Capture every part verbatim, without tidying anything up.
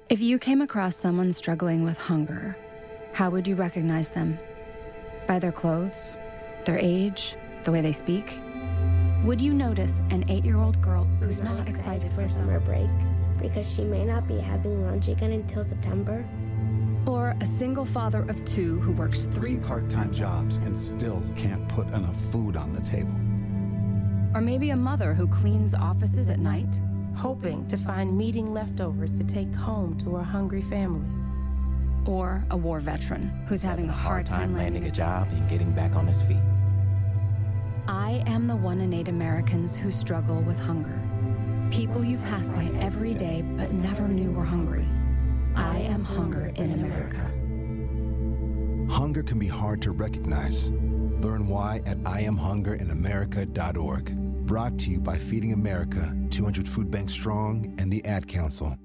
If you came across someone struggling with hunger, how would you recognize them? By their clothes, their age, the way they speak? Would you notice an eight-year-old girl who's not, not excited for summer break because she may not be having lunch again until September? Or a single father of two who works three part-time jobs and still can't put enough food on the table? Or maybe a mother who cleans offices at night, hoping to find meeting leftovers to take home to her hungry family. Or a war veteran who's having a hard time landing a job and getting back on his feet. I am the one in eight Americans who struggle with hunger. People you pass by every day but never knew were hungry. I am hunger in America. Hunger can be hard to recognize. Learn why at I am hunger in america dot org. Brought to you by Feeding America, two hundred Food Banks Strong, and the Ad Council.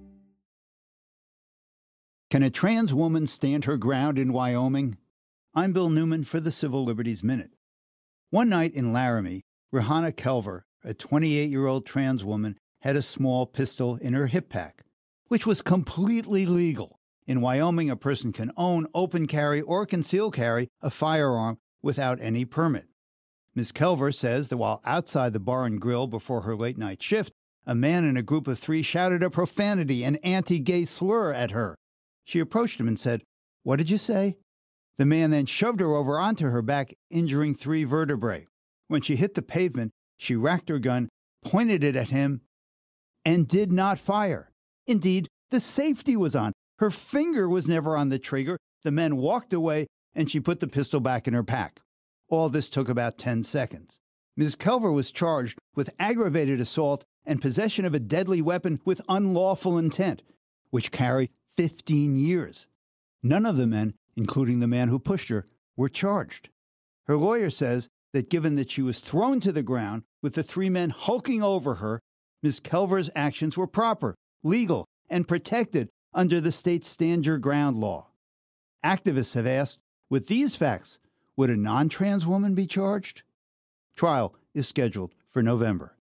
Can a trans woman stand her ground in Wyoming? I'm Bill Newman for the Civil Liberties Minute. One night in Laramie, Rihanna Kelver, a twenty-eight-year-old trans woman, had a small pistol in her hip pack, which was completely legal. In Wyoming, a person can own, open carry, or conceal carry a firearm without any permit. Miz Kelver says that while outside the bar and grill before her late-night shift, a man in a group of three shouted a profanity and anti-gay slur at her. She approached him and said, "What did you say?" The man then shoved her over onto her back, injuring three vertebrae. When she hit the pavement, she racked her gun, pointed it at him, and did not fire. Indeed, the safety was on. Her finger was never on the trigger. The men walked away, and she put the pistol back in her pack. All this took about ten seconds. Miz Kelver was charged with aggravated assault and possession of a deadly weapon with unlawful intent, which carry fifteen years. None of the men, including the man who pushed her, were charged. Her lawyer says that given that she was thrown to the ground with the three men hulking over her, Miz Kelver's actions were proper, legal, and protected under the state's Stand Your Ground law. Activists have asked, with these facts, would a non-trans woman be charged? Trial is scheduled for November.